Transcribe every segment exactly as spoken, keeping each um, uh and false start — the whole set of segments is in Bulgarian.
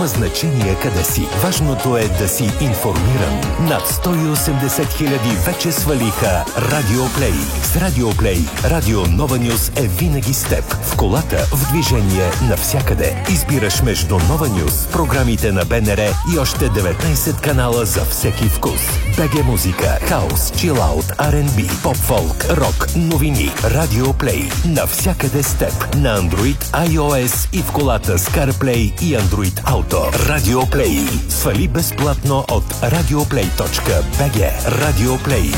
Няма значение къде си. Важното е да си информиран. Над сто и осемдесет хиляди вече свалиха Радио Плей. С Радио Плей, Радио Нова Нюз е винаги с теб. В колата, в движение, навсякъде. Избираш между Нова Нюз, програмите на БНР и още деветнайсет канала за всеки вкус. БГ музика, хаус, чилаут, Ар енд Би, поп-фолк, рок, новини. Радио Плей. Навсякъде с теб. На Android, iOS и в колата с CarPlay и Android Auto. Радио Плей. Свали безплатно от радиоплей точка би джи. Радио Плей.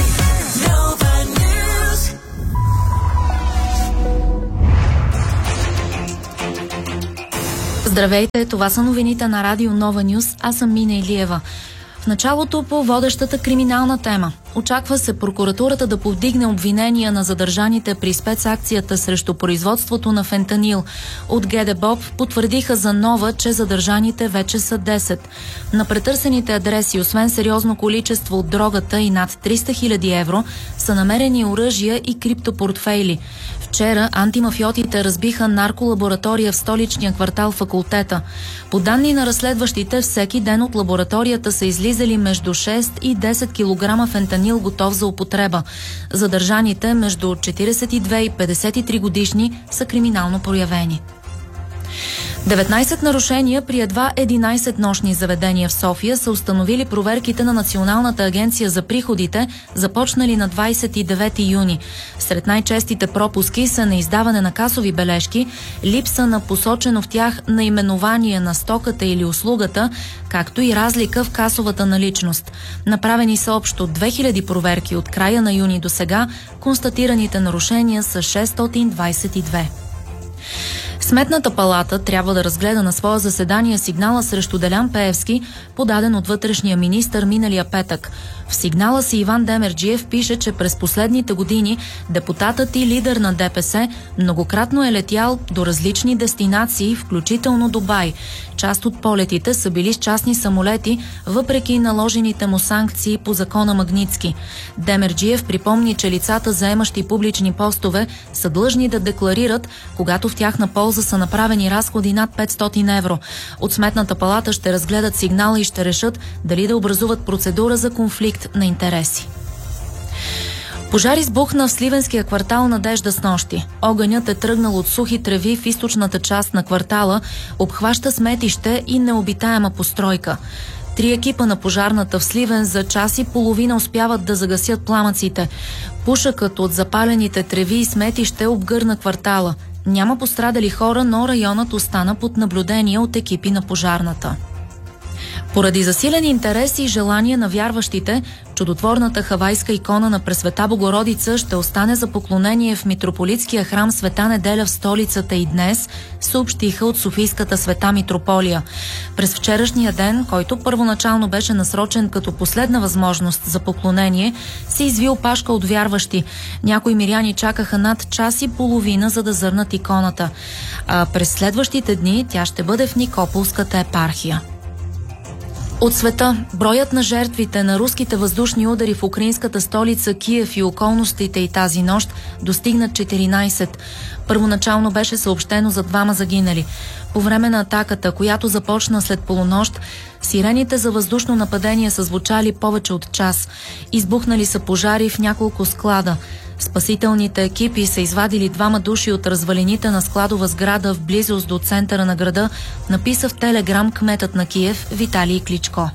Здравейте, това са новините на Радио Нова Нюз. Аз съм Мина Илиева. В началото по водещата криминална тема. Очаква се прокуратурата да повдигне обвинения на задържаните при спецакцията срещу производството на фентанил. От ГДБОП потвърдиха за нова, че задържаните вече са десет. На претърсените адреси, освен сериозно количество от дрогата и над триста хиляди евро, са намерени оръжия и криптопортфейли. Вчера антимафиотите разбиха нарколаборатория в столичния квартал Факултета. По данни на разследващите, всеки ден от лабораторията са излизали между шест и десет килограма фентанил, готов за употреба. Задържаните между четирийсет и две и петдесет и три годишни са криминално проявени. деветнайсет нарушения при едва единайсет нощни заведения в София са установили проверките на Националната агенция за приходите, започнали на двайсет и девети юни. Сред най-честите пропуски са неиздаване на касови бележки, липса на посочено в тях наименование на стоката или услугата, както и разлика в касовата наличност. Направени са общо две хиляди проверки от края на юни до сега, констатираните нарушения са шестстотин двайсет и две. Сметната палата трябва да разгледа на своя заседание сигнала срещу Делян Пеевски, подаден от вътрешния министър миналия петък. В сигнала си Иван Демерджиев пише, че през последните години депутатът и лидер на ДПС многократно е летял до различни дестинации, включително Дубай. Част от полетите са били с частни самолети, въпреки наложените му санкции по закона Магнитски. Демерджиев припомни, че лицата, заемащи публични постове, са длъжни да декларират, когато в тяхна полза са направени разходи над петстотин евро. От Сметната палата ще разгледат сигнала и ще решат дали да образуват процедура за конфликт на интереси. Пожар избухна в сливенския квартал Надежда снощи. Огънят е тръгнал от сухи треви в източната част на квартала, обхваща сметище и необитаема постройка. Три екипа на пожарната в Сливен за час и половина успяват да загасят пламъците. Пушъкът от запалените треви и сметище обгърна квартала. Няма пострадали хора, но районът остана под наблюдение от екипи на пожарната. Поради засилен интерес и желание на вярващите, чудотворната хавайска икона на Пресвета Богородица ще остане за поклонение в митрополитския храм Света Неделя в столицата и днес, съобщиха от Софийската Света Митрополия. През вчерашния ден, който първоначално беше насрочен като последна възможност за поклонение, се изви опашка от вярващи. Някои миряни чакаха над час и половина, за да зърнат иконата. А през следващите дни тя ще бъде в Никополската епархия. От света, броят на жертвите на руските въздушни удари в украинската столица Киев и околностите и тази нощ достигнат четиринайсет. Първоначално беше съобщено за двама загинали. По време на атаката, която започна след полунощ, сирените за въздушно нападение са звучали повече от час. Избухнали са пожари в няколко склада. Спасителните екипи са извадили двама души от развалините на складова сграда в близост до центъра на града, написа в Телеграм кметът на Киев Виталий Кличко.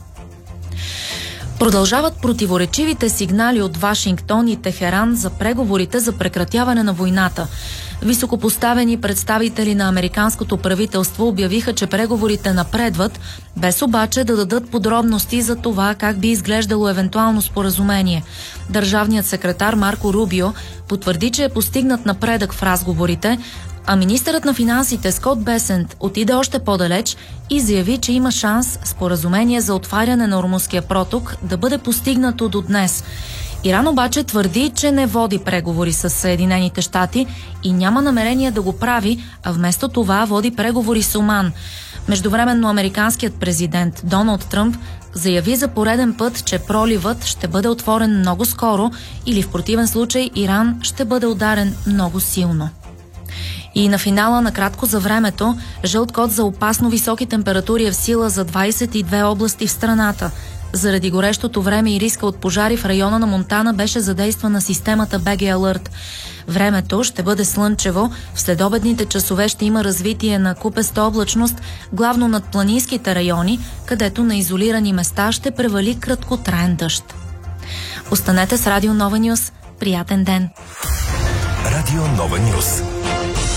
Продължават противоречивите сигнали от Вашингтон и Техеран за преговорите за прекратяване на войната. Високопоставени представители на американското правителство обявиха, че преговорите напредват, без обаче да дадат подробности за това как би изглеждало евентуално споразумение. Държавният секретар Марко Рубио потвърди, че е постигнат напредък в разговорите, а министърът на финансите Скот Бесент отиде още по-далеч и заяви, че има шанс споразумение за отваряне на Ормузския проток да бъде постигнато до днес. Иран обаче твърди, че не води преговори с Съединените щати и няма намерение да го прави, а вместо това води преговори с Оман. Междувременно американският президент Доналд Тръмп заяви за пореден път, че проливът ще бъде отворен много скоро или в противен случай Иран ще бъде ударен много силно. И на финала, накратко за времето, жълт код за опасно високи температури е в сила за двадесет и две области в страната. Заради горещото време и риска от пожари в района на Монтана беше задействана системата би джи Alert. Времето ще бъде слънчево, в следобедните часове ще има развитие на купеста облачност, главно над планинските райони, където на изолирани места ще превали краткотраен дъжд. Останете с Радио Нова Нюс. Приятен ден! Радио Нова Нюс.